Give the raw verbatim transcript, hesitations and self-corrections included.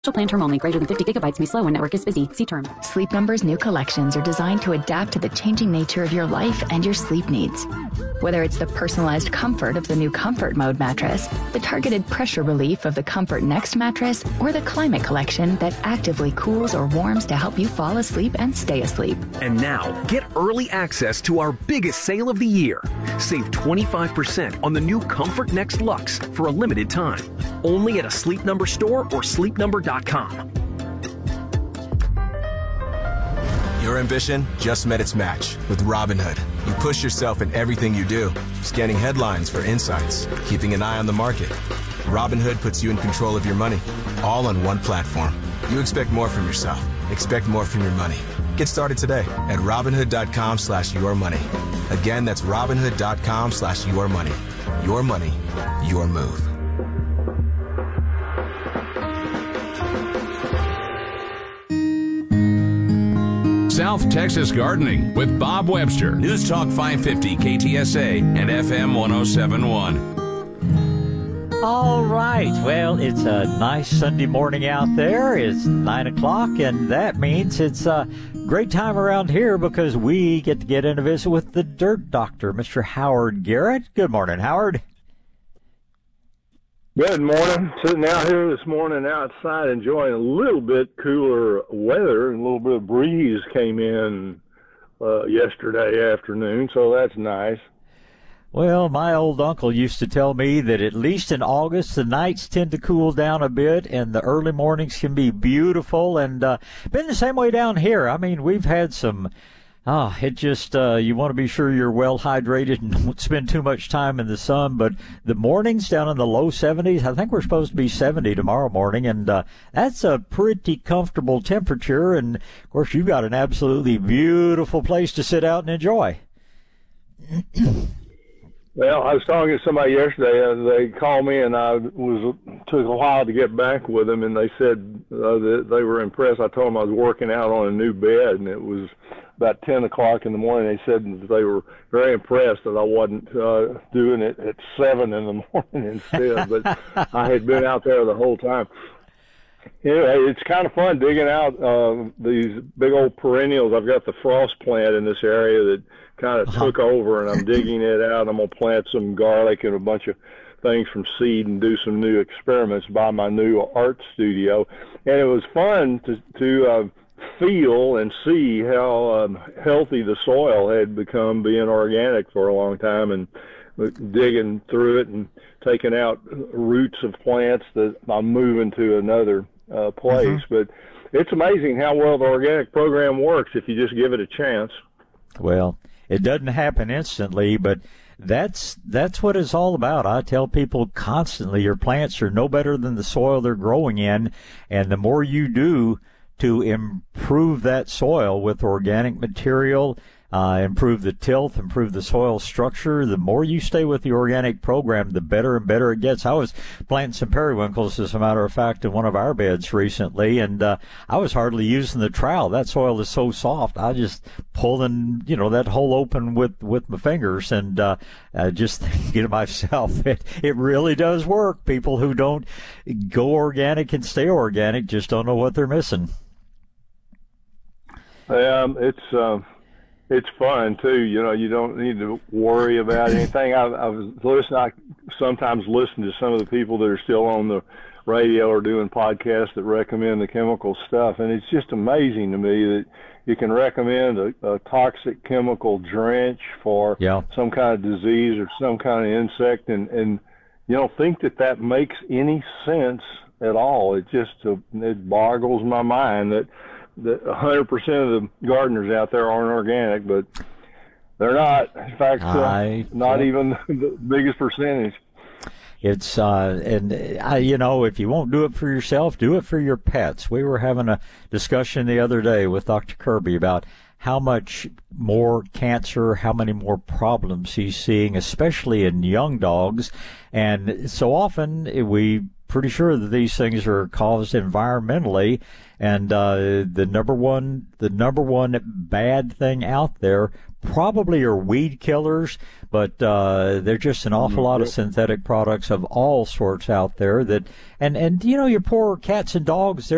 Plan term only. Greater than fifty gigabytes may slow when network is busy. See term. Sleep Number's new collections are designed to adapt to the changing nature of your life and your sleep needs. Whether it's the personalized comfort of the new Comfort Mode mattress, the targeted pressure relief of the Comfort Next mattress, or the Climate Collection that actively cools or warms to help you fall asleep and stay asleep. And now, get early access to our biggest sale of the year. Save twenty-five percent on the new Comfort Next Luxe for a limited time. Only at a Sleep Number store or sleep number dot com. Your ambition just met its match with Robinhood. You push yourself in everything you do, scanning headlines for insights, keeping an eye on the market. Robinhood puts you in control of your money, all on one platform. You expect more from yourself. Expect more from your money. Get started today at Robinhood.com slash your money. Again, that's Robinhood.com slash your money. Your money, your move. South Texas Gardening with Bob Webster. News Talk five fifty K T S A and F M one oh seven point one. All right. Well, it's a nice Sunday morning out there. It's nine o'clock, and that means it's a great time around here because we get to get in a visit with the Dirt Doctor, Mister Howard Garrett. Good morning, Howard. Good morning. Sitting out here this morning outside enjoying a little bit cooler weather, and a little bit of breeze came in uh, yesterday afternoon, so that's nice. Well, my old uncle used to tell me that at least in August, the nights tend to cool down a bit and the early mornings can be beautiful, and uh, been the same way down here. I mean, we've had some... Ah, it just, uh, you want to be sure you're well hydrated and don't spend too much time in the sun. But the mornings down in the low seventies, I think we're supposed to be seventy tomorrow morning. And, uh, that's a pretty comfortable temperature. And of course, you've got an absolutely beautiful place to sit out and enjoy. Well, I was talking to somebody yesterday. Uh, they called me, and I was took a while to get back with them, and they said uh, that they were impressed. I told them I was working out on a new bed, and it was about ten o'clock in the morning. They said that they were very impressed that I wasn't uh, doing it at seven in the morning instead, but I had been out there the whole time. Anyway, it's kind of fun digging out uh, these big old perennials. I've got the frost plant in this area that kind of took over, and I'm digging it out. I'm going to plant some garlic and a bunch of things from seed and do some new experiments by my new art studio. And it was fun to, to uh, feel and see how um, healthy the soil had become being organic for a long time, and digging through it and taking out roots of plants that I'm moving to another uh, place. Mm-hmm. But it's amazing how well the organic program works if you just give it a chance. Well, it doesn't happen instantly, but that's that's what it's all about. I tell people constantly, your plants are no better than the soil they're growing in, and the more you do to improve that soil with organic material, Uh, improve the tilth, improve the soil structure. The more you stay with the organic program, the better and better it gets. I was planting some periwinkles, as a matter of fact, in one of our beds recently, and uh, I was hardly using the trowel. That soil is so soft. I just pulling, you know, that hole open with, with my fingers, and uh, uh, just thinking to myself, it, it really does work. People who don't go organic and stay organic just don't know what they're missing. Um, it's... Uh... It's fun too, you know. You don't need to worry about anything. I, I was listening. I sometimes listen to some of the people that are still on the radio or doing podcasts that recommend the chemical stuff, and it's just amazing to me that you can recommend a, a toxic chemical drench for yeah. some kind of disease or some kind of insect, and and you don't think that that makes any sense at all. It just uh, it boggles my mind that. that one hundred percent of the gardeners out there aren't organic, but they're not. In fact, uh, not even the biggest percentage. It's, uh, and, uh, you know, if you won't do it for yourself, do it for your pets. We were having a discussion the other day with Doctor Kirby about how much more cancer, how many more problems he's seeing, especially in young dogs. And so often we pretty sure that these things are caused environmentally, and uh, the number one the number one bad thing out there probably are weed killers, but uh, there's just an awful lot of synthetic products of all sorts out there that, and and you know, your poor cats and dogs, they're